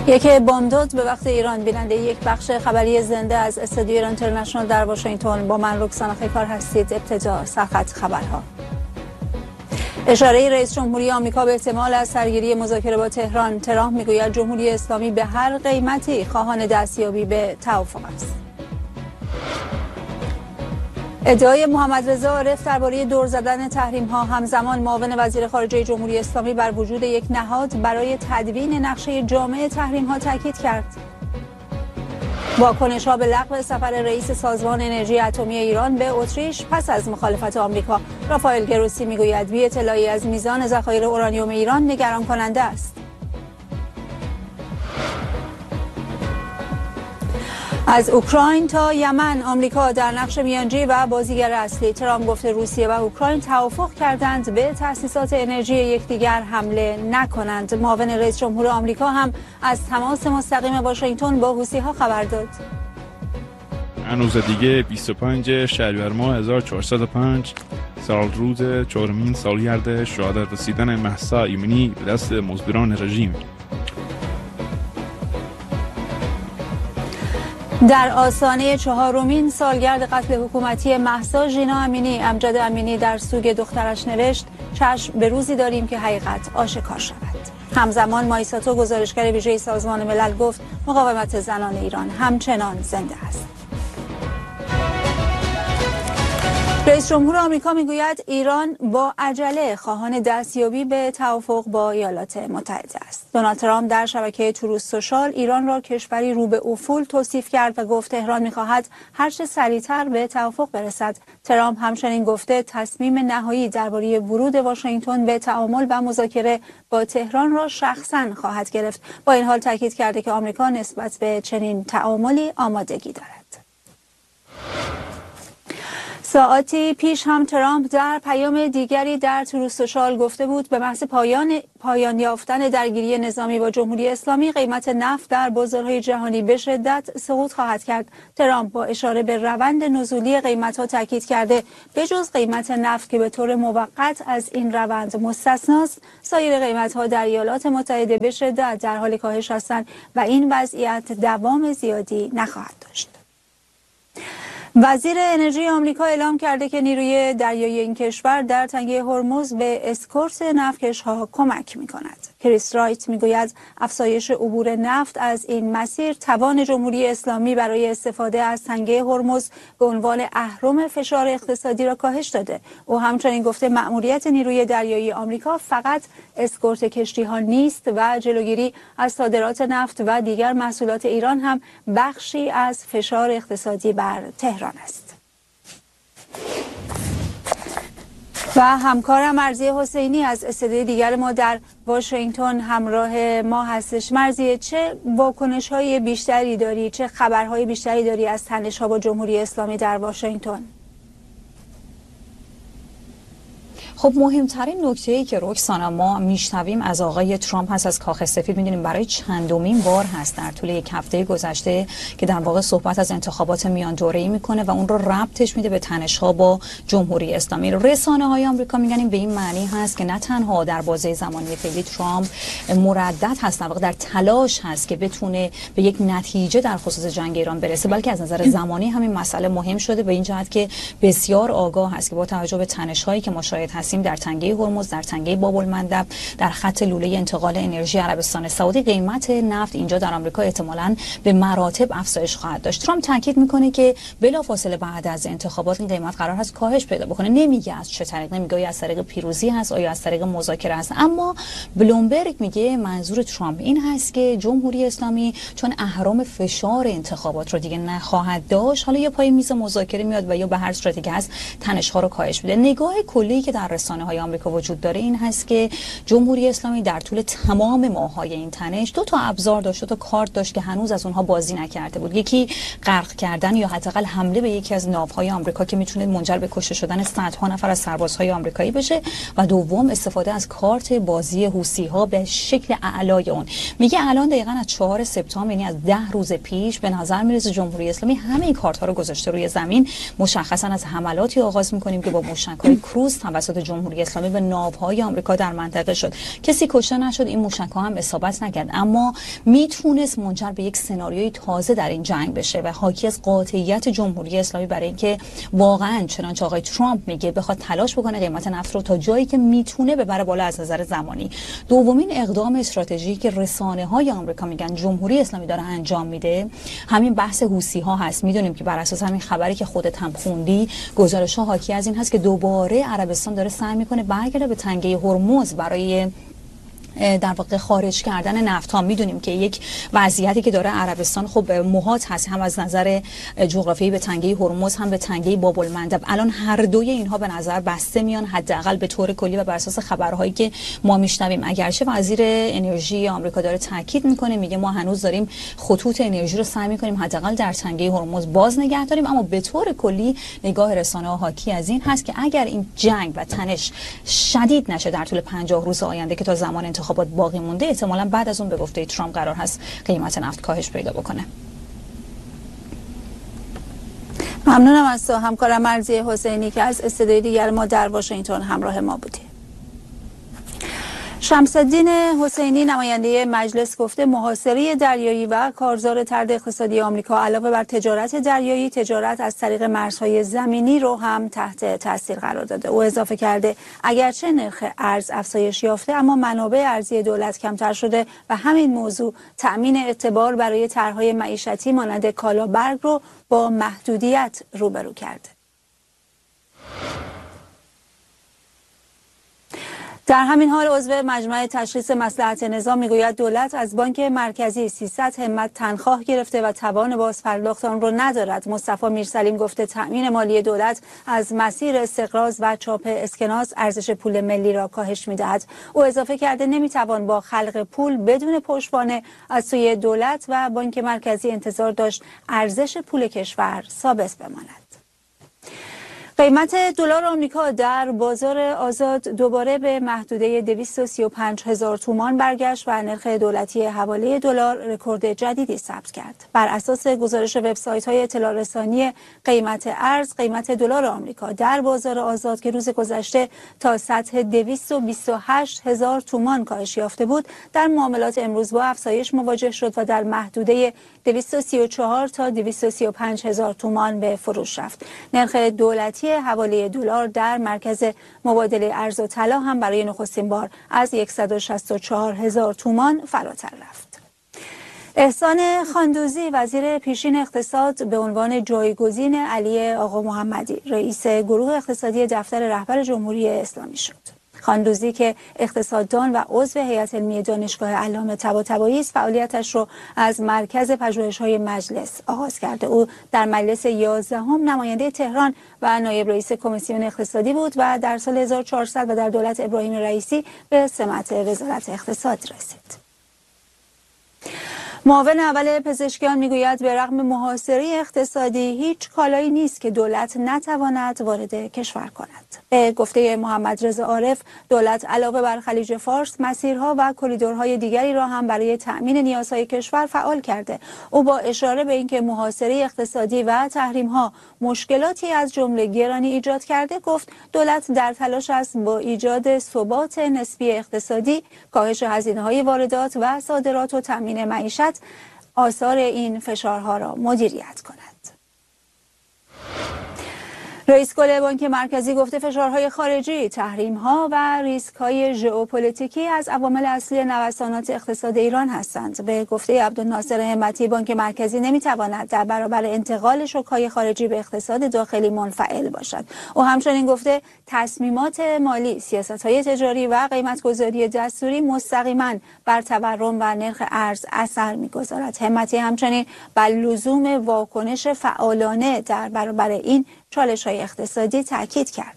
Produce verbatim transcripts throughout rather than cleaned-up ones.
یک بامداد به وقت ایران. بیننده یک بخش خبری زنده از استودیو ایران اینترنشنال در واشنگتن با من رکسانا خیکار هستید. ابتدا سرخط خبرها. اشاره رئیس جمهوری آمریکا به احتمال از سرگیری مذاکره با تهران. ترامپ میگوید جمهوری اسلامی به هر قیمتی خواهان دستیابی به توافق است. ادعای محمد رضا عارف درباره دور زدن تحریم ها. همزمان معاون وزیر خارجه جمهوری اسلامی بر وجود یک نهاد برای تدوین نقشه جامع تحریم ها تاکید کرد. واکنش ها به لغو سفر رئیس سازمان انرژی اتمی ایران به اتریش پس از مخالفت آمریکا. رافائل گروسی میگوید بی اطلاعی از میزان ذخایر اورانیوم ایران نگران کننده است. از اوکراین تا یمن آمریکا در نقش میانجی و بازیگر اصلی. ترامپ گفته روسیه و اوکراین توافق کردند به تأسیسات انرژی یکدیگر حمله نکنند. معاون رئیس جمهور آمریکا هم از تماس مستقیم واشنگتن با حوثی‌ها خبر داد. هنوز دیگه بیست و پنج شهریور ماه هزار و چهارصد و پنج سال روز چهارمین سالگرد شهادت رسیدن مهسا ایمنی به دست مزدوران رژیم. در آستانه چهارمین سالگرد قتل حکومتی مهسا ژینا امینی، امجد امینی در سوگ دخترش نوشت چشم به روزی داریم که حقیقت آشکار شود. همزمان مایساتو گزارشگر ویژه سازمان ملل گفت مقاومت زنان ایران همچنان زنده است. رئیس جمهور آمریکا میگوید ایران با عجله خواهان دستیابی به توافق با ایالات متحده است. دونالد ترامپ در شبکه تروث سوشال ایران را کشوری رو به افول توصیف کرد و گفت تهران میخواهد هر چه سریعتر به توافق برسد. ترامپ همچنین گفته تصمیم نهایی درباره ورود واشنگتن به تعامل و مذاکره با تهران را شخصاً خواهد گرفت. با این حال تاکید کرده که آمریکا نسبت به چنین تعاملی آمادگی دارد. ساعتی پیش هم ترامپ در پیام دیگری در تروث سوشال گفته بود به محض پایان پایان یافتن درگیری نظامی با جمهوری اسلامی قیمت نفت در بازارهای جهانی به شدت سقوط خواهد کرد. ترامپ با اشاره به روند نزولی قیمت‌ها تاکید کرده به جز قیمت نفت که به طور موقت از این روند مستثناست، سایر قیمت‌ها در ایالات متحده به شدت در حال کاهش هستند و این وضعیت دوام زیادی نخواهد داشت. وزیر انرژی آمریکا اعلام کرده که نیروی دریایی این کشور در تنگه هرمز به اسکورت نفتکش‌ها کمک می‌کند. کریس رایت میگوید افزایش عبور نفت از این مسیر توان جمهوری اسلامی برای استفاده از تنگه هرمز به عنوان اهرم فشار اقتصادی را کاهش داده. او همچنین گفته مأموریت نیروی دریایی آمریکا فقط اسکورت کشتی‌ها نیست و جلوگیری از صادرات نفت و دیگر محصولات ایران هم بخشی از فشار اقتصادی بر تهران است. و همکارم مرضیه حسینی از استودیوی دیگر ما در واشنگتن همراه ما هستش. مرضیه، چه واکنش‌های بیشتری داری، چه خبرهای بیشتری داری از تنش‌ها با جمهوری اسلامی در واشنگتن؟ خب مهمترین نکته‌ای که رکسانا ما میشنویم از آقای ترامپ هست، از کاخ سفید می‌دونیم برای چندمین بار هست در طول یک هفته گذشته که در واقع صحبت از انتخابات میان دوره‌ای میکنه و اون رو ربطش میده به تنش‌ها با جمهوری اسلامی. رسانه‌های آمریکا میگن به این معنی هست که نه تنها در بازه زمانی فعلی ترامپ مردد هست، در واقع در تلاش هست که بتونه به یک نتیجه در خصوص جنگ ایران برسه، بلکه از نظر زمانی همین مسئله مهم شده به این جهت که بسیار آگاه هست که با توجه به تنش‌هایی که ما شاهد هستیم در تنگه هرمز، در تنگه باب المندب، در خط لوله انتقال انرژی عربستان سعودی، قیمت نفت اینجا در آمریکا احتمالاً به مراتب افزایش خواهد داشت. ترامپ تاکید میکنه که بلافاصله بعد از انتخابات این قیمت قرار هست کاهش پیدا بکنه. نمیگه از چه طریق، نمیگه از طریق پیروزی هست یا از طریق مذاکره هست، اما بلومبرگ میگه منظور ترامپ این هست که جمهوری اسلامی چون اهرام فشار انتخابات رو دیگه نخواهد داشت، حالا یا پای میز مذاکره میاد و یا به هر صورتی که هست تنش‌ها رو کاهش بده. نگاه کلی که در رسانه‌های آمریکا وجود داره این هست که جمهوری اسلامی در طول تمام ماه‌های این تنش دو تا ابزار داشت، دو تا کارت داشت که هنوز از اونها بازی نکرده بود. یکی غرق کردن یا حداقل حمله به یکی از ناوهای آمریکا که میتونه منجر به کشته شدن صدها نفر از سربازهای آمریکایی بشه، و دوم استفاده از کارت بازی حوثی‌ها به شکل اعلای اون. میگه الان دقیقاً از چهارم سپتامبر، یعنی از ده روز پیش، به نظر میرسه جمهوری اسلامی همه این کارت‌ها رو گذاشته روی زمین. مشخصاً از حملاتی آغاز می‌کنیم که با موشک‌های کروز توسط جمهوری اسلامی به ناوهای آمریکا در منطقه شد. کسی کشته نشد، این موشک‌ها هم اصابت نکرد، اما میتونست منجر به یک سناریوی تازه در این جنگ بشه و حاکی از قاطعیت جمهوری اسلامی برای اینکه واقعا چنانچه آقای ترامپ میگه بخواد تلاش بکنه قیمت نفت رو تا جایی که میتونه ببره بالا از نظر زمانی. دومین اقدام استراتژیکی که رسانه‌های آمریکا میگن جمهوری اسلامی داره انجام میده همین بحث حوثی‌ها هست. میدونیم که بر اساس همین خبری که خودت هم خوندی گزارش‌ها حاکی از این هست که دوباره عربستان داره سعی میکنه برگرده به تنگه هرمز برای در واقع خارج کردن نفت ها. میدونیم که یک وضعیتی که داره عربستان خب محاط هست، هم از نظر جغرافیایی به تنگه هرمز هم به تنگه باب المندب. الان هر دوی اینها به نظر بسته میان، حداقل به طور کلی و بر اساس خبرهایی که ما میشنویم. اگرچه وزیر انرژی آمریکا داره تاکید میکنه، میگه ما هنوز داریم خطوط انرژی رو سعی میکنیم حداقل در تنگه هرمز باز نگه داریم، اما به طور کلی نگاه رسانه‌ها حاکی از این هست که اگر این جنگ و تنش شدید نشه در طول پنجاه روز آینده که تا زمان انتخابات باقی مونده، احتمالاً بعد از اون به گفته ترامپ قرار هست قیمت نفت کاهش پیدا بکنه. ممنونم از تو همکارم مرضیه حسینی که از استودیوی دیگر ما در واشنگتن همراه ما بودی. شمس‌الدین حسینی نماینده مجلس گفته محاصره دریایی و کارزار طرد اقتصادی آمریکا علاوه بر تجارت دریایی، تجارت از طریق مرزهای زمینی رو هم تحت تاثیر قرار داده. او اضافه کرده اگرچه نرخ ارز افزایش یافته اما منابع ارزی دولت کمتر شده و همین موضوع تأمین اعتبار برای طرح‌های معیشتی مانند کالابرگ رو با محدودیت روبرو کرده. در همین حال عضو مجمع تشخیص مصلحت نظام میگوید دولت از بانک مرکزی سیصد همت تنخواه گرفته و توان بازپرداخت آن را ندارد. مصطفی میرسلیم گفته تأمین مالی دولت از مسیر استقراض و چاپ اسکناس ارزش پول ملی را کاهش میدهد. او اضافه کرده نمیتوان با خلق پول بدون پشتوانه از سوی دولت و بانک مرکزی انتظار داشت ارزش پول کشور ثابت بماند. قیمت دلار آمریکا در بازار آزاد دوباره به محدوده دویست و سی و پنج هزار تومان برگشت و نرخ دولتی حواله دلار رکورد جدیدی ثبت کرد. بر اساس گزارش وبسایت‌های اطلاع رسانی قیمت ارز، قیمت دلار آمریکا در بازار آزاد که روز گذشته تا سطح دویست و بیست و هشت هزار تومان کاهش یافته بود، در معاملات امروز با افزایش مواجه شد و در محدوده دویست و سی و چهار تا دویست و سی و پنج هزار تومان به فروش رفت. نرخ دولتی حواله دلار در مرکز مبادله ارز و طلا هم برای نخستین بار از صد و شصت و چهار هزار تومان فراتر رفت. احسان خاندوزی وزیر پیشین اقتصاد به عنوان جایگزین علی آقا محمدی رئیس گروه اقتصادی دفتر رهبر جمهوری اسلامی شد. خاندوزی که اقتصاددان و عضو هیئت علمی دانشگاه علامه طباطبایی است، فعالیتش را از مرکز پژوهش‌های مجلس آغاز کرده. او در مجلس یازدهم نماینده تهران و نایب رئیس کمیسیون اقتصادی بود و در سال هزار و چهارصد و در دولت ابراهیم رئیسی به سمت وزارت اقتصاد رسید. معاون اول پزشکیان میگوید به رغم محاصره اقتصادی هیچ کالایی نیست که دولت نتواند وارد کشور کند. به گفته محمد رضا عارف، دولت علاوه بر خلیج فارس مسیرها و کریدورهای دیگری را هم برای تأمین نیازهای کشور فعال کرده. او با اشاره به اینکه محاصره اقتصادی و تحریم‌ها مشکلاتی از جمله گرانی ایجاد کرده، گفت دولت در تلاش است با ایجاد ثبات نسبی اقتصادی، کاهش هزینه‌های واردات و صادرات و تأمین معیشت آثار این فشارها را مدیریت کند. رئیس کل بانک مرکزی گفته فشارهای خارجی، تحریم‌ها و ریسک‌های ژئوپلیتیکی از عوامل اصلی نوسانات اقتصاد ایران هستند. به گفته عبدالناصر همتی، بانک مرکزی نمی‌تواند در برابر انتقال شوک‌های خارجی به اقتصاد داخلی منفعل باشد. او همچنین گفته تصمیمات مالی، سیاست‌های تجاری و قیمت‌گذاری دستوری مستقیماً بر تورم و نرخ ارز اثر می‌گذارد. همتی همچنین بر لزوم واکنش فعالانه در برابر این چالش‌های اقتصادی تاکید کرد.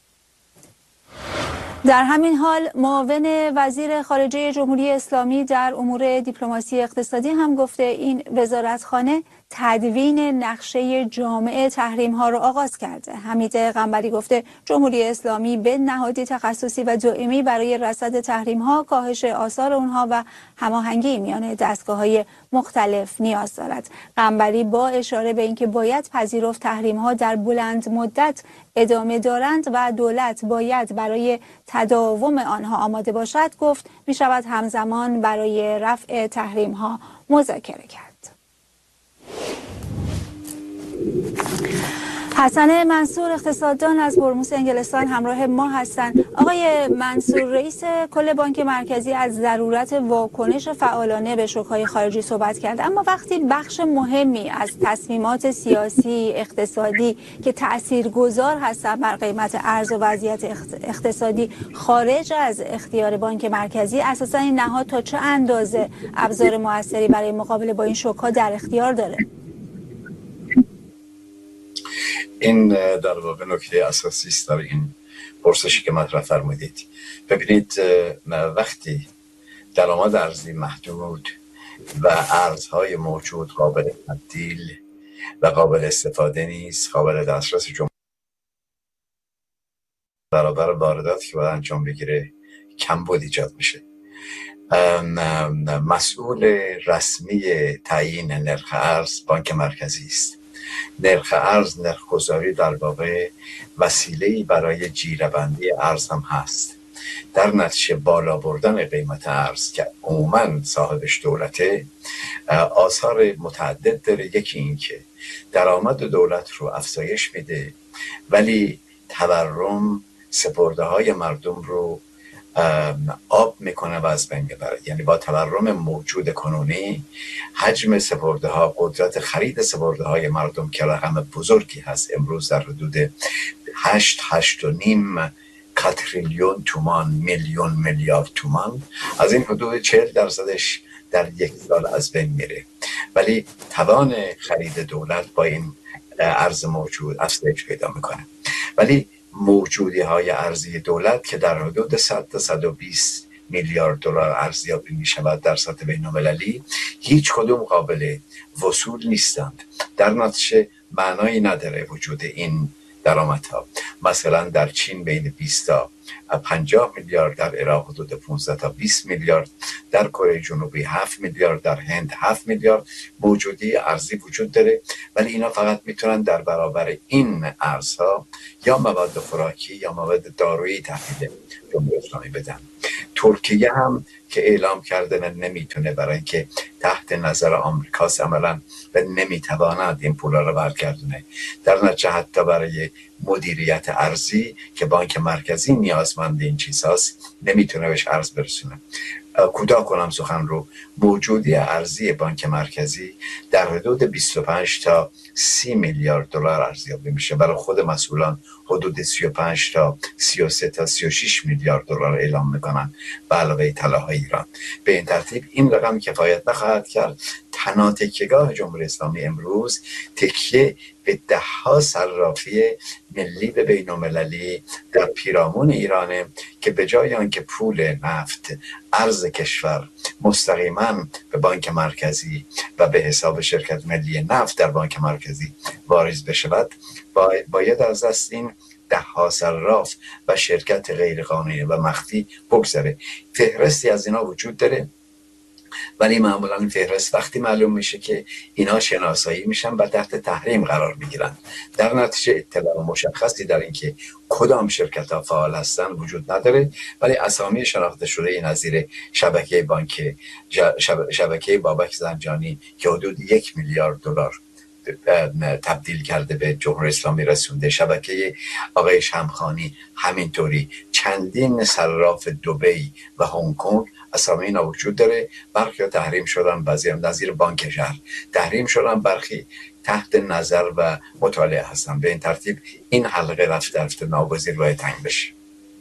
در همین حال معاون وزیر خارجه جمهوری اسلامی در امور دیپلماسی اقتصادی هم گفته این وزارتخانه تدوین نقشه جامع تحریم ها را آغاز کرده. حمید قنبری گفته جمهوری اسلامی به نهادی تخصصی و دائمی برای رصد تحریم ها، کاهش آثار اونها و هماهنگی میان دستگاه های مختلف نیاز دارد. قنبری با اشاره به اینکه باید پذیرفت تحریم ها در بلند مدت ادامه دارند و دولت باید برای تداوم آنها آماده باشد، گفت می شود همزمان برای رفع تحریم ها مذاکره کرد. حسن منصور اقتصاددان از هرمز انگلستان همراه ما هستند. آقای منصور، رئیس کل بانک مرکزی از ضرورت واکنش فعالانه به شوک‌های خارجی صحبت کرد، اما وقتی بخش مهمی از تصمیمات سیاسی اقتصادی که تاثیرگذار هستند بر قیمت ارز و وضعیت اقتصادی خارج از اختیار بانک مرکزی، اساساً این نهاد تا چه اندازه ابزار موثری برای مقابله با این شوک‌ها در اختیار داره؟ این در واقع نکته اساسی است در این پرسشی که مطرح فرمودید. ببینید، وقتی درآمد ارزی محدود و ارزهای موجود قابل تبدیل و قابل استفاده نیست، قابل دسترس جمهور برابر وارداتی که باید انجام بگیره، کمبود ایجاد میشه. مسئول رسمی تعیین نرخ ارز بانک مرکزی است. نرخ ارز، نرخ گذاری در واقع وسیله‌ای برای جیره‌بندی ارز هم هست. در نتیجه بالا بردن قیمت ارز که عموماً صاحبش دولته، آثار متعدد داره. یکی این که درآمد دولت رو افزایش میده، ولی تورم سپرده های مردم رو آب میکنه و از بین میبره. یعنی با تورم موجود کنونی، حجم سپرده ها، قدرت خرید سپرده های مردم که رقم بزرگی هست، امروز در حدود هشت هشت و نیم کاتریلیون تومان، میلیون میلیارد تومان، از این حدود چهل درصدش در یک سال از بین میره. ولی توان خرید دولت با این ارز موجود افزایش پیدا میکنه. ولی موجودی های ارزی دولت که در حدود صد تا صد و بیست میلیارد دلار ارزیابی می شود در سطح بین المللی، هیچ کدوم قابل وصول نیستند. در نتیجه معنایی نداره وجود این درآمدها. مثلا در چین بین بیست تا پنجاه میلیارد، در عراق حدود پانزده تا بیست میلیارد، در کره جنوبی هفت میلیارد، در هند هفت میلیارد موجودی ارزی وجود داره. ولی اینا فقط میتونن در برابر این ارزها یا مواد خوراکی یا مواد دارویی تحویل جمهوری اسلامی بدن. ترکیه هم که اعلام کرده نمیتونه، برای اینکه تحت نظر آمریکاست عملا و نمیتواند این پولا رو برگردونه. در نتیجه حتی برای مدیریت ارزی که بانک مرکزی نیازمند این چیزاست، نمیتونه بهش ارز برسونه. کوتاه کنم سخن رو، موجودی ارزی بانک مرکزی در حدود بیست و پنج تا سی میلیارد دلار ارزیابی میشه. برای خود مسئولان حدود سی و پنج تا سی و سه تا سی و شش میلیارد دلار اعلام میکنن به علاوه طلاهای ایران. به این ترتیب این رقم کفایت نخواهد کرد. تنها تکیه‌گاه جمهوری اسلامی امروز تکیه به ده ها صرافی ملی و بین المللی در پیرامون ایرانه که به جای آنکه پول نفت ارز کشور مستقیما به بانک مرکزی و به حساب شرکت ملی نفت در بانک مرکزی واریز بشود، باید از دست این ده ها صراف و شرکت غیرقانونی و مخفی بگذره. فهرستی از اینا وجود داره، ولی معمولا این فهرست وقتی معلوم میشه که اینا شناسایی میشن و تحت تحریم قرار میگیرن. در نتیجه اطلاع مشخصی در اینکه کدام شرکت ها فعال هستن وجود نداره، ولی اسامی شناخته شده نظیر شبکه بانک شبکه بابک زنجانی که حدود یک میلیارد دلار تبدیل کرده به جمهوری اسلامی رسونده، شبکه آقای شمخانی همینطوری، چندین صراف دبی و هنگ کنگ اسامی اینا وجود داره. برخی ها تحریم شدن، بعضی هم نظیر بانک شهر تحریم شدن، برخی تحت نظر و مطالعه هستن. به این ترتیب این حلقه رفته رفته ناگزیر باید تنگ بشه.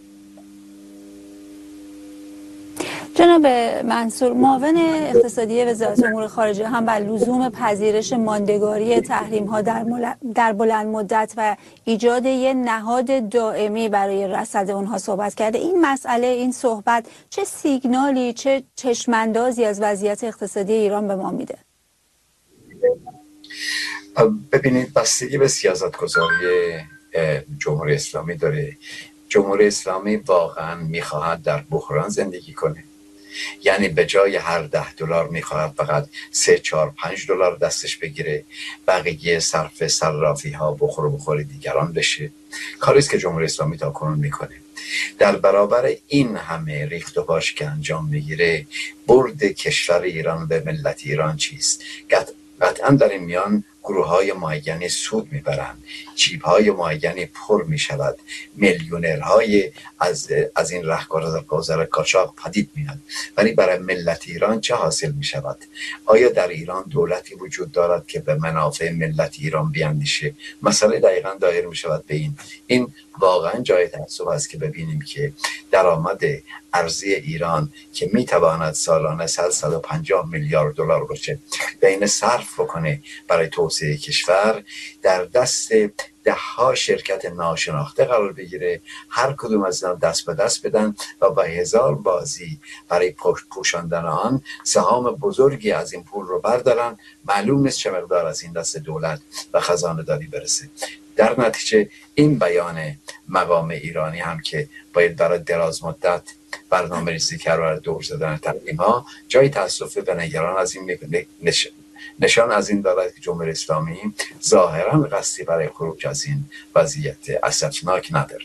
جناب منصور، معاون اقتصادی وزارت امور خارجه هم بر لزوم پذیرش ماندگاری تحریم ها در, مل... در بلند مدت و ایجاد یک نهاد دائمی برای رصد اونها صحبت کرده. این مسئله، این صحبت چه سیگنالی، چه چشماندازی از وضعیت اقتصادی ایران به ما میده؟ ببینید بستگی به سیاستگذاری جمهوری اسلامی داره. جمهوری اسلامی واقعا میخواهد در بحران زندگی کنه، یعنی به جای هر ده دلار میخواهد فقط سه چهار پنج دلار دستش بگیره، بقیه صرف صرافی ها بخور و بخور دیگران بشه. کاری است که جمهوری اسلامی تا کنون میکنه. در برابر این همه ریخت و پاش که انجام میگیره، برد کشور ایران به ملت ایران چیست؟ قطعا در این میان گروه های معینی سود میبرند، جیب های معینی پر میشود، میلیونرهای از از این رهگذر قاچاق پدید میاد. ولی برای ملت ایران چه حاصل میشود؟ آیا در ایران دولتی وجود دارد که به منافع ملت ایران بیاندیشه؟ مسئله دقیقاً دایر میشود به این این واقعا جای تأسف است که ببینیم که درآمد ارزی ایران که میتواند سالانه صد و پنجاه میلیارد دلار باشه بین صرف بکنه برای توسعه کشور، در دست ده ها شرکت ناشناخته قرار بگیره، هر کدوم از اینا دست به دست بدن و با هزار بازی برای پوشاندن آن سهام بزرگی از این پول رو بردارن. معلوم نیست چه مقدار از این دست دولت و خزانه داری برسه. در نتیجه این بیان مقام ایرانی هم که باید برای دراز مدت برنامه ریزی کرد برای دور زدن تحریم ها، جای تأسف به نگران از این نش... نشان از این دارد که جمهوری اسلامی ظاهرا قصدی برای خروج از این وضعیت اسفناک نداره.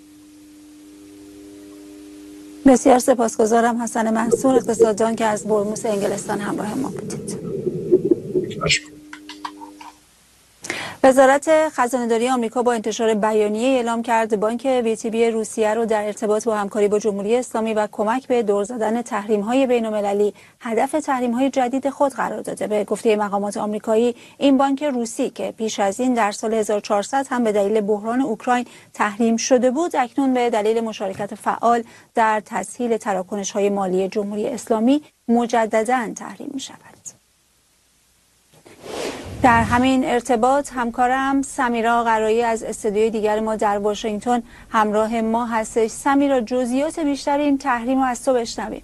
بسیار سپاسگزارم حسن منصور اقتصاددان که از برموس انگلستان همراه ما بودید. وزارت خزانه‌داری آمریکا با انتشار بیانیه اعلام کرد بانک وی تی بی روسیه رو در ارتباط با همکاری با جمهوری اسلامی و کمک به دور زدن تحریم‌های بین‌المللی هدف تحریم‌های جدید خود قرار داده. به گفته مقامات آمریکایی، این بانک روسی که پیش از این در سال هزار و چهارصد هم به دلیل بحران اوکراین تحریم شده بود، اکنون به دلیل مشارکت فعال در تسهیل تراکنش‌های مالی جمهوری اسلامی مجدداً تحریم می‌شود. در همین ارتباط همکارم سمیرا قرایی از استودیوی دیگر ما در واشنگتن همراه ما هستش. سمیرا، جزئیات بیشتر این تحریم رو از تو بشنویم.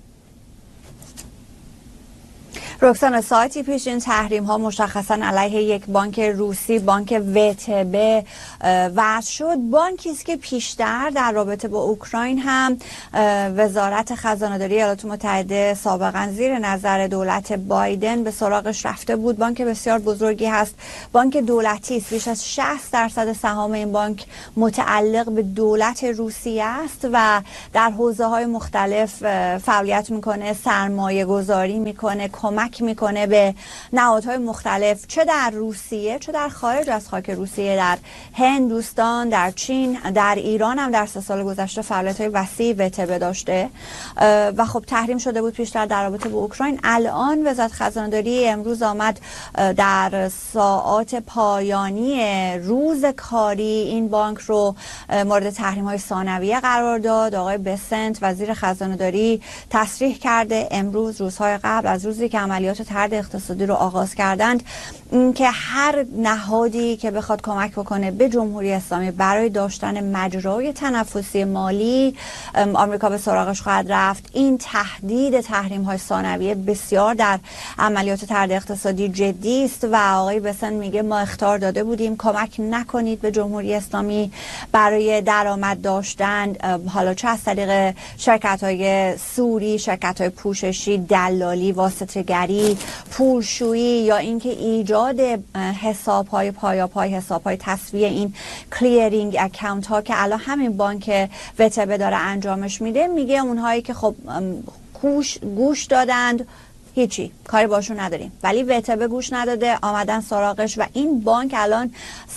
رکسانا، ساعتی پیش این تحریم ها مشخصا علیه یک بانک روسی، بانک وی تی بی وضع شد. بانکی است که پیشتر در رابطه با اوکراین هم وزارت خزانه‌داری ایالات متحده سابقا زیر نظر دولت بایدن به سراغش رفته بود. بانک بسیار بزرگی هست، بانک دولتی است. بیش از شصت درصد سهام این بانک متعلق به دولت روسیه است و در حوزه های مختلف فعالیت میکنه، سرمایه گذاری میکنه، کمک میکنه به نهادهای مختلف، چه در روسیه چه در خارج از خاک روسیه، در هندوستان، در چین، در ایران هم در سه سال گذشته فعالیت‌های وسیع وی تی بی داشته و خب تحریم شده بود پیشتر در رابطه با اوکراین. الان وزارت خزانه‌داری امروز آمد در ساعات پایانی روز کاری این بانک رو مورد تحریم‌های ثانویه قرار داد. آقای بسنت وزیر خزانه‌داری تصریح کرده امروز، روزهای قبل از روزی که عملیات طرد اقتصادی رو آغاز کردند، که هر نهادی که بخواد کمک بکنه به جمهوری اسلامی برای داشتن مجرای تنفسی مالی، آمریکا به سراغش خواهد رفت. این تهدید تحریم های ثانویه بسیار در عملیات طرد اقتصادی جدی است و آقای بسن میگه ما اخطار داده بودیم کمک نکنید به جمهوری اسلامی برای درآمد داشتن، حالا چه از طریق شرکت های سوری، شرکت های پوششی، دلالی، واسطه‌گری، پولشویی یا اینکه ایجاد حساب های پایاپای، حساب های تسویه، این کلیرینگ اکاونت ها که الان همین بانک وی تی بی داره انجامش میده. میگه اونهایی که خب گوش گوش دادند هیچی کاری باشون نداریم، ولی وی تی بی گوش نداده، آمدن سراغش و این بانک الان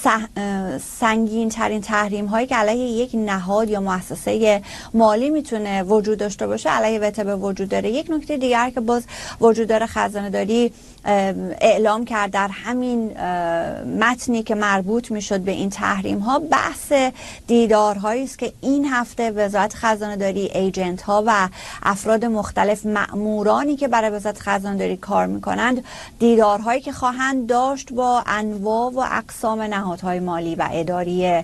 سنگین ترین تحریم هایی که علیه یک نهاد یا مؤسسه مالی میتونه وجود داشته باشه علیه وی تی بی وجود داره. یک نکته دیگر که باز وجود داره، خزانه‌داری اعلام کرد در همین متنی که مربوط میشد به این تحریم ها، بحث دیدارهایی است که این هفته وزارت خزانه‌داری، ایجنت ها و افراد مختلف، مأمورانی که برای وزارت خزانداری کار میکنند دیدارهایی که خواهند داشت با انواع و اقسام نهادهای مالی و اداری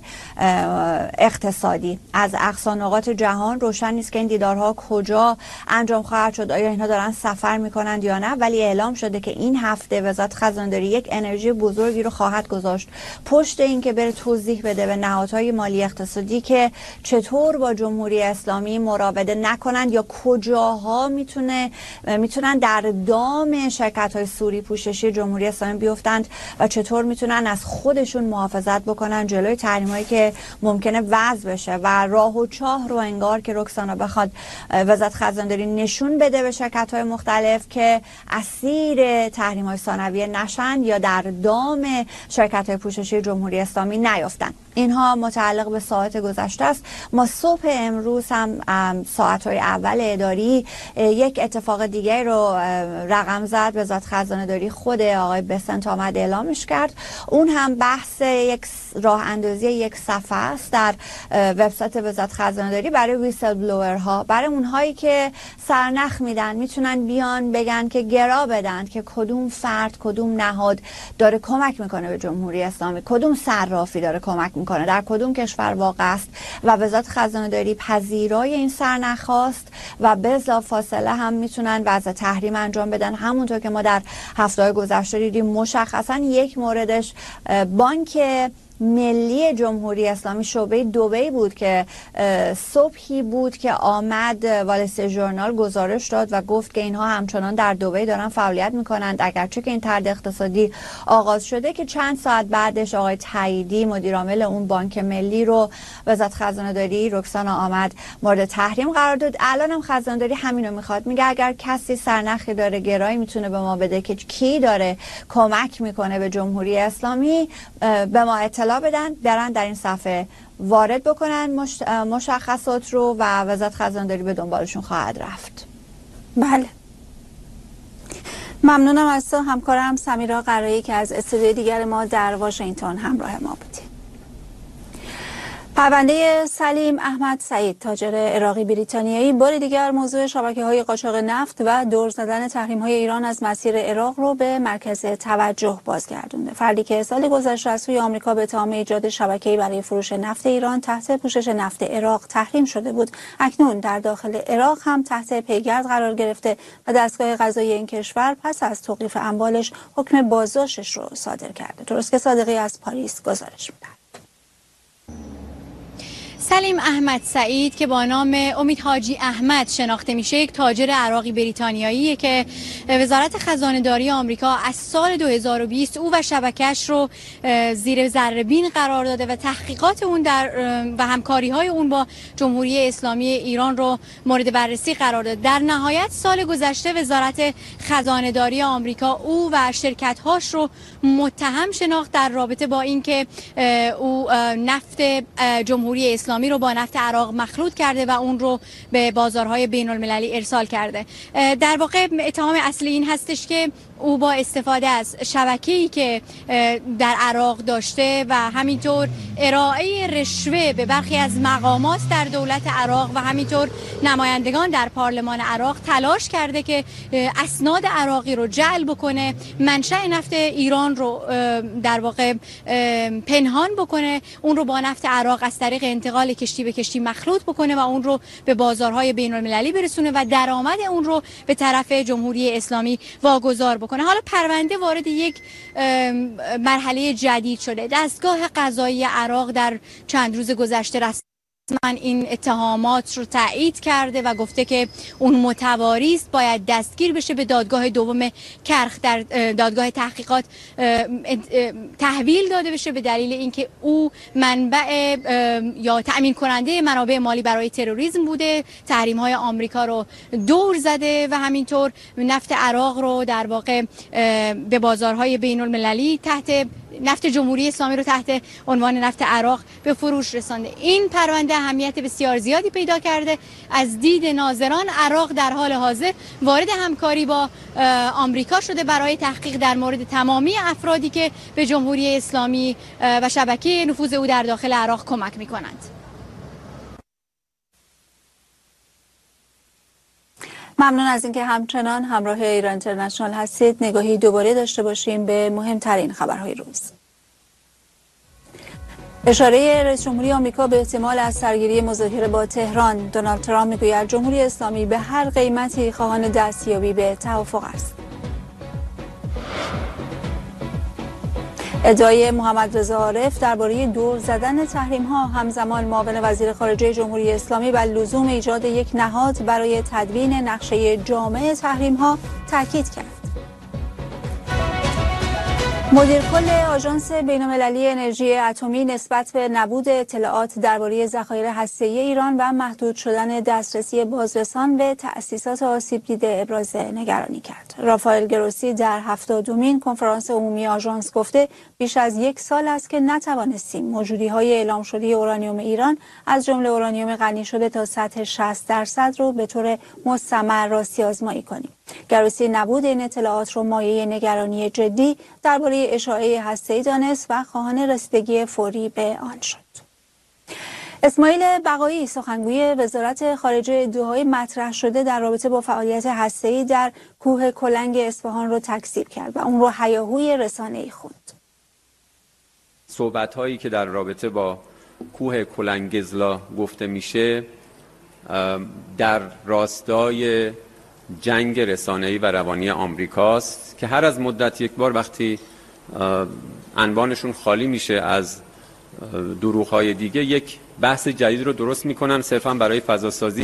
اقتصادی از اقصانقاط جهان. روشن نیست که این دیدارها کجا انجام خواهد شد، آیا اینها دارن سفر میکنند یا نه، ولی اعلام شده که این هفته وزارت خزانداری یک انرژی بزرگی رو خواهد گذاشت پشت این که بره توضیح بده به نهادهای مالی اقتصادی که چطور با جمهوری اسلامی مراوده نکنند یا کجاها میتونه میتونن در دام شرکت‌های سوری پوششی جمهوری اسلامی بیفتند و چطور میتونن از خودشون محافظت بکنن جلوی تحریمایی که ممکنه وضع بشه و راه و چاه رو انگار که رکسانا بخواد وزارت خزانداری نشون بده به شرکت‌های مختلف که اسیر تحریم‌های ثانویه نشن یا در دام شرکت‌های پوششی جمهوری اسلامی نیفتن. اینها متعلق به ساعت گذشته است. ما صبح امروز هم ساعت‌های اول اداری یک اتفاق دیگه رو رقم زد. وزارت خزانه‌داری خود آقای بسنت آمد اعلامش کرد. اون هم بحث یک راه اندازی یک صفحه است در وبسایت وزارت خزانه‌داری برای ویسل بلوورها، برای اونهایی که سرنخ میدن میتونن بیان بگن که گرا بدن که کدوم فرد کدوم نهاد داره کمک میکنه به جمهوری اسلامی، کدوم صرافی داره کمک میکنه، در کدوم کشور واقع است و وزارت خزانه‌داری پذیرای این سرنخ است و بلافاصله هم میتونن وضع تحریم انجام بدن. همونطور که ما در هفته‌های گذشته دیدیم مشخصا یک موردش بانک ملی جمهوری اسلامی شعبه دبی بود که صبحی بود که آمد والسی ژورنال گزارش داد و گفت که اینها همچنان در دبی دارن فعالیت میکنند اگرچه که این طرد اقتصادی آغاز شده، که چند ساعت بعدش آقای تاییدی مدیرعامل اون بانک ملی رو وزارت خزانه‌داری رکسانا آمد مورد تحریم قرار داد. الان هم خزانه‌داری همینو میخواد، میگه اگر کسی سرنخی داره گرایی میتونه به ما بده که کی داره کمک میکنه به جمهوری اسلامی به ما اطلاع بدن، برن در این صفحه وارد بکنن مشخصات رو و وزارت خزانه‌داری به دنبالشون خواهد رفت. بله، ممنونم از تو همکارم سمیرا قرایی که از استودیوی دیگر ما در واشنگتن همراه ما بودی. پرونده سلیم احمد سعید تاجر عراقی بریتانیایی بار دیگر موضوع شبکه‌های قاچاق نفت و دور زدن تحریم‌های ایران از مسیر عراق رو به مرکز توجه بازگردونده. فردی که سال گذشته از سوی آمریکا به اتهام ایجاد شبکه‌ای برای فروش نفت ایران تحت پوشش نفت عراق تحریم شده بود، اکنون در داخل عراق هم تحت پیگرد قرار گرفته و دستگاه قضایی این کشور پس از توقیف اموالش حکم بازداشتش رو صادر کرده. درست که صادقی از پاریس گزارش می‌دهد. سلیم احمد سعید که با نام امید حاجی احمد شناخته میشه، یک تاجر عراقی بریتانیاییه که وزارت خزانه‌داری آمریکا از سال دو هزار و بیست او و شبکه‌اش رو زیر ذره‌بین قرار داده و تحقیقات اون در و همکاری‌های اون با جمهوری اسلامی ایران رو مورد بررسی قرار داد. در نهایت سال گذشته وزارت خزانه‌داری آمریکا او و شرکت‌هاش رو متهم شناخت در رابطه با اینکه او نفت جمهوری اسلامی رو با نفت عراق مخلوط کرده و اون رو به بازارهای بین المللی ارسال کرده. در واقع اتهام اصلی این هستش که او با استفاده از شبکه‌ای که در عراق داشته و همینطور ارائه رشوه به برخی از مقامات در دولت عراق و همینطور نمایندگان در پارلمان عراق تلاش کرده که اسناد عراقی رو جعل بکنه، منشأ نفت ایران رو در واقع پنهان بکنه، اون رو با نفت عراق از طریق انتقال کشتی به کشتی مخلوط بکنه و اون رو به بازارهای بین المللی برسونه و درآمد اون رو به طرف جمهوری اسلامی واگذار بکنه. حالا پرونده وارد یک مرحله جدید شده. دستگاه قضایی عراق در چند روز گذشته رسما این اتهامات رو تایید کرده و گفته که اون متواری است، باید دستگیر بشه، به دادگاه دوم کرخ در دادگاه تحقیقات تحویل داده بشه به دلیل اینکه او منبع یا تأمین کننده منابع مالی برای تروریسم بوده، تحریم های آمریکا رو دور زده و همینطور نفت عراق رو در واقع به بازارهای بین المللی تحت نفت جمهوری اسلامی رو تحت عنوان نفت عراق به فروش رسانده. این پرونده اهمیت بسیار زیادی پیدا کرده. از دید ناظران عراق در حال حاضر وارد همکاری با آمریکا شده برای تحقیق در مورد تمامی افرادی که به جمهوری اسلامی و شبکه نفوذ او در داخل عراق کمک می‌کنند. ممنون از اینکه همچنان همراه ایران اینترنشنال هستید. نگاهی دوباره داشته باشیم به مهمترین خبرهای روز. اشاره رئیس جمهوری آمریکا به احتمال از سرگیری مذاکره با تهران. دونالد ترامپ میگوید جمهوری اسلامی به هر قیمتی خواهان دستیابی به توافق است. ادعای محمد رضا عارف درباره دور زدن تحریم‌ها. همزمان معاون وزیر خارجه جمهوری اسلامی بر لزوم ایجاد یک نهاد برای تدوین نقشه جامع تحریم‌ها تاکید کرد. مدیر کل آژانس بین‌المللی انرژی اتمی نسبت به نبود اطلاعات درباره ذخایر هسته‌ای ایران و محدود شدن دسترسی بازرسان به تأسیسات آسیب دیده ابراز نگرانی کرد. رافائل گروسی در هفتادمین کنفرانس عمومی آژانس گفته بیش از یک سال است که نتوانستیم موجودی‌های اعلام شده اورانیوم ایران از جمله اورانیوم غنی شده تا سطح شصت درصد رو به طور مستمر راستی آزمایی کنیم. گروسی نبود این اطلاعات رو مایه نگرانی جدی درباره اشاعه هسته‌ای دانست و خواهان رسیدگی فوری به آن شد. اسماعیل بقایی سخنگوی وزارت خارجه ادعاهای مطرح شده در رابطه با فعالیت هسته‌ای در کوه کلنگ اصفهان رو تکذیب کرد و اون رو هیاهوی رسانه‌ای خوند. صحبت‌هایی که در رابطه با کوه کلنگزلا گفته میشه در راستای جنگ رسانه‌ای و روانی آمریکاست که هر از مدت یک بار وقتی عنوانشون خالی میشه از دروغ‌های دیگه یک بحث جدید رو درست میکنن صرفاً برای فضاسازی.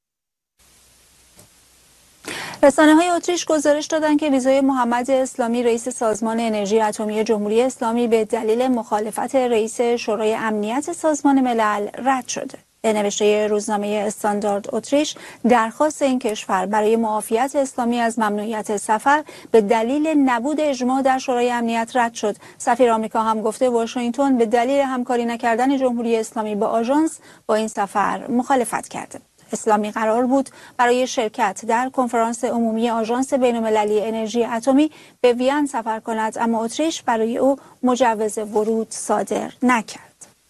رسانه‌های اتریش گزارش دادند که ویزای محمد اسلامی رئیس سازمان انرژی اتمی جمهوری اسلامی به دلیل مخالفت رئیس شورای امنیت سازمان ملل رد شده. به نوشته روزنامه استاندارد اتریش درخواست این کشور برای معافیت اسلامی از ممنوعیت سفر به دلیل نبود اجماع در شورای امنیت رد شد. سفیر آمریکا هم گفته واشنگتن به دلیل همکاری نکردن جمهوری اسلامی با آژانس با این سفر مخالفت کرده. اسلامی قرار بود برای شرکت در کنفرانس عمومی آژانس بین‌المللی انرژی اتمی به وین سفر کند، اما اتریش برای او مجوز ورود صادر نکرد.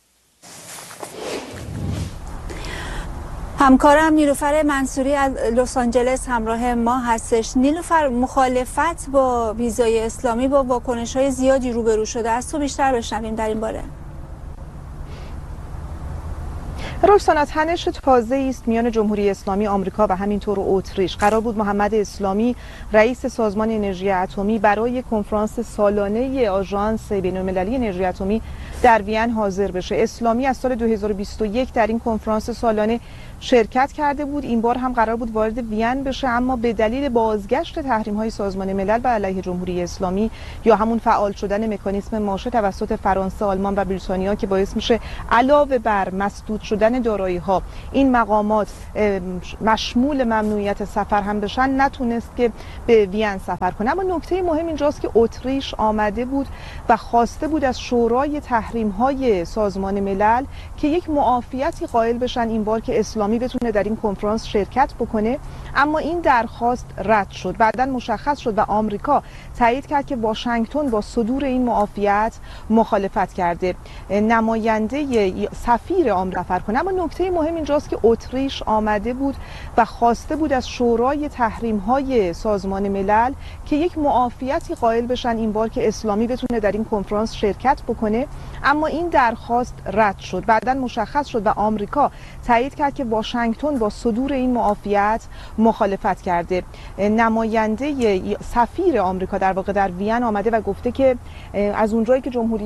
همکارم نیلوفر منصوری از لس آنجلس همراه ما هستش. نیلوفر، مخالفت با ویزای اسلامی با واکنش‌های زیادی روبرو شده است، تو بیشتر بشنویم در این باره. رکسانا، تنش تازه‌ای است میان جمهوری اسلامی آمریکا و همینطور اتریش. قرار بود محمد اسلامی رئیس سازمان انرژی اتمی برای کنفرانس سالانه آژانس بین‌المللی انرژی اتمی در وین حاضر بشه. اسلامی از سال دو هزار و بیست و یک در این کنفرانس سالانه شرکت کرده بود. این بار هم قرار بود وارد وین بشه، اما به دلیل بازگشت تحریم‌های سازمان ملل بر علیه جمهوری اسلامی یا همون فعال شدن مکانیسم ماشه توسط فرانسه، آلمان و بریتانیا که باعث میشه علاوه بر مسدود شدن دارایی‌ها این مقامات مشمول ممنوعیت سفر هم بشن، نتونست که به وین سفر کنه. اما نکته مهم اینجاست که اتریش آمده بود و خواسته بود از شورای تحریم‌های سازمان ملل که یک معافیتی قائل بشن این بار که اسلامی بتونه در این کنفرانس شرکت بکنه، اما این درخواست رد شد. بعداً مشخص شد و آمریکا تایید کرد که واشنگتن با صدور این معافیت مخالفت کرده. نماینده سفیر آمریکا سفر کنه. اما نکته مهم اینجاست که اتریش آمده بود و خواسته بود از شورای تحریم‌های سازمان ملل که یک معافیتی قائل بشن این بار که اسلامی بتونه در این کنفرانس شرکت بکنه، اما این درخواست رد شد. بعداً مشخص شد و آمریکا تایید کرد که واشنگتن با صدور این معافیت مخالفت کرده. نماینده سفیر آمریکا در واقع در وین آمده و گفته که از اونجایی که جمهوری